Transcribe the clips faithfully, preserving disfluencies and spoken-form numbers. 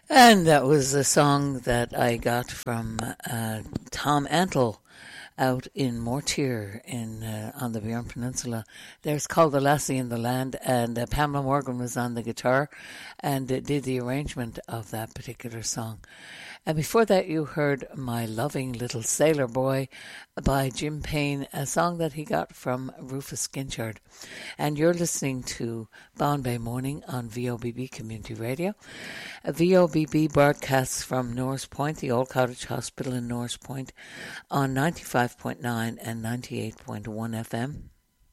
And that was a song that I got from uh, Tom Antle out in Mortier in uh, on the Bjorn Peninsula. There's called The Lassie in the Land, and uh, Pamela Morgan was on the guitar and uh, did the arrangement of that particular song. And before that, you heard My Loving Little Sailor Boy by Jim Payne, a song that he got from Rufus Skinchard. And you're listening to Bombay Morning on V O B B Community Radio. V O B B broadcasts from Norris Point, the Old Cottage Hospital in Norris Point, on ninety-five point nine and ninety-eight point one F M.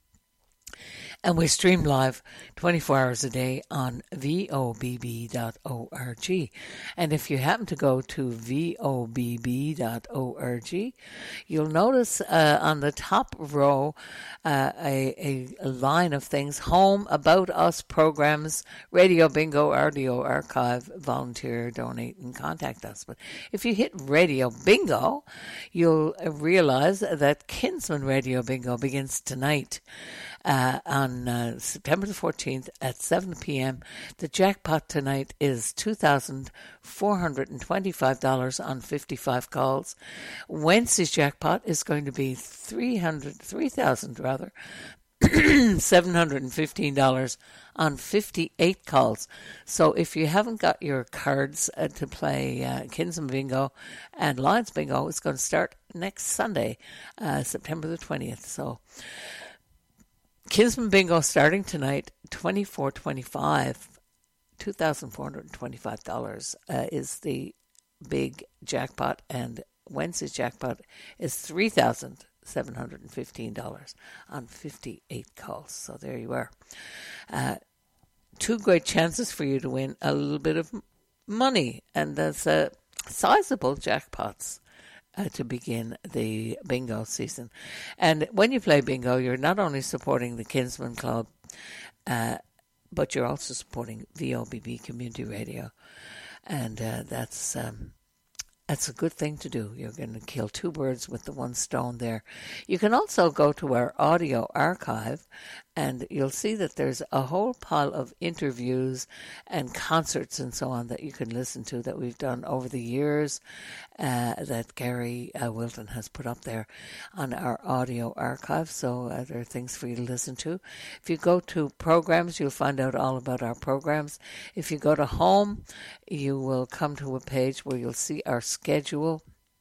And we stream live twenty-four hours a day on V O B B dot org. And if you happen to go to V O B B dot org, you'll notice uh, on the top row uh, a, a line of things: home, about us, programs, radio bingo, audio archive, volunteer, donate, and contact us. But if you hit radio bingo, you'll realize that Kinsman Radio Bingo begins tonight. Uh, on uh, September the fourteenth at seven p.m. The jackpot tonight is two thousand four hundred twenty-five dollars on fifty-five calls. Wednesday's jackpot is going to be three hundred, three thousand rather, seven hundred fifteen dollars on fifty-eight calls. So if you haven't got your cards uh, to play uh, Kinsman Bingo and Lions Bingo, it's going to start next Sunday, uh, September the twentieth. So Kinsman Bingo starting tonight, twenty-four twenty-five, two thousand four hundred twenty-five dollars uh, is the big jackpot, and Wednesday's jackpot is three thousand seven hundred fifteen dollars on fifty-eight calls. So there you are. Uh, two great chances for you to win a little bit of money, and that's uh, sizable jackpots. Uh, to begin the bingo season. And when you play bingo, you're not only supporting the Kinsman Club, uh, but you're also supporting V O B B Community Radio. And uh, that's um, that's a good thing to do. You're going to kill two birds with the one stone there. You can also go to our audio archive, and you'll see that there's a whole pile of interviews and concerts and so on that you can listen to that we've done over the years uh, that Gary uh, Wilton has put up there on our audio archive. So uh, there are things for you to listen to. If you go to programs, you'll find out all about our programs. If you go to home, you will come to a page where you'll see our schedule.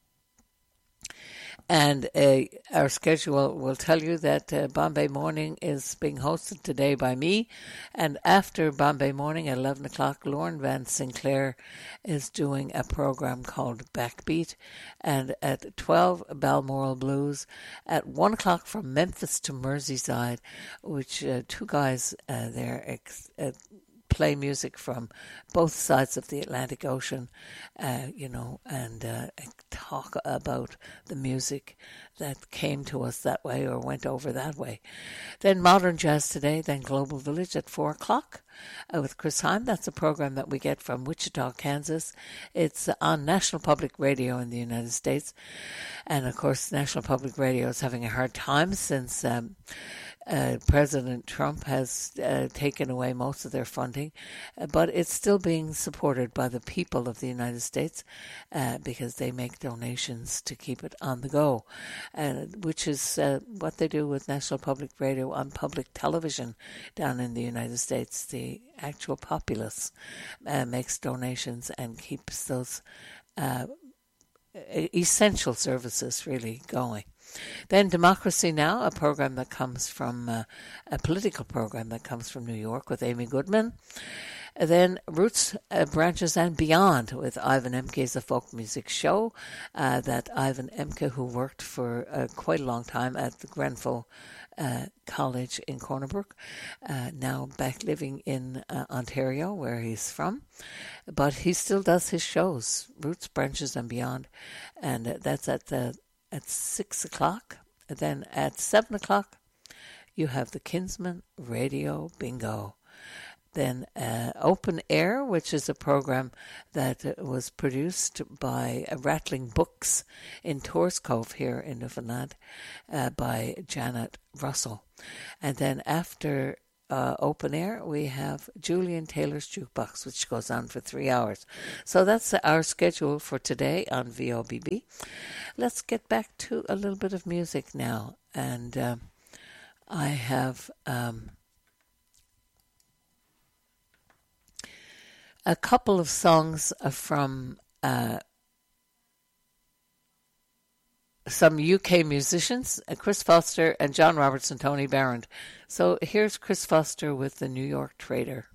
And uh, our schedule will tell you that uh, Bombay Morning is being hosted today by me. And after Bombay Morning at eleven o'clock, Lauren Van Sinclair is doing a program called Backbeat. And at twelve, Balmoral Blues. At one o'clock, from Memphis to Merseyside, which uh, two guys uh, there ex- uh, play music from both sides of the Atlantic Ocean, uh, you know, and uh, talk about the music that came to us that way or went over that way. Then Modern Jazz Today, then Global Village at four o'clock uh, with Chris Heim. That's a program that we get from Wichita, Kansas. It's on National Public Radio in the United States. And, of course, National Public Radio is having a hard time since Um, Uh, President Trump has uh, taken away most of their funding, uh, but it's still being supported by the people of the United States uh, because they make donations to keep it on the go, uh, which is uh, what they do with National Public Radio on public television down in the United States. The actual populace uh, makes donations and keeps those uh, essential services really going. Then Democracy Now!, a program that comes from, uh, a political program that comes from New York with Amy Goodman. Then Roots, uh, Branches and Beyond with Ivan Emke is a folk music show uh, that Ivan Emke, who worked for uh, quite a long time at the Grenfell uh, College in Corner Brook, uh, now back living in uh, Ontario, where he's from. But he still does his shows, Roots, Branches and Beyond, and uh, that's at the at six o'clock. And then at seven o'clock, you have the Kinsman Radio Bingo. Then uh, Open Air, which is a program that uh, was produced by uh, Rattling Books in Torres Cove here in Newfoundland uh, by Janet Russell. And then after uh, open air, we have Julian Taylor's Jukebox, which goes on for three hours. So that's our schedule for today on V O B B. Let's get back to a little bit of music now. And um, I have um, a couple of songs from uh, some U K musicians, uh, Chris Foster and John Roberts and Tony Barrand. So here's Chris Foster with the New York Trader.